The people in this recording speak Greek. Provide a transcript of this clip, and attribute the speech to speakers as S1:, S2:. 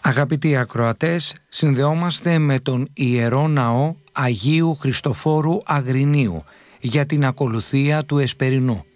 S1: Αγαπητοί ακροατές, συνδεόμαστε με τον Ιερό Ναό Αγίου Χριστοφόρου Αγρινίου για την ακολουθία του Εσπερινού.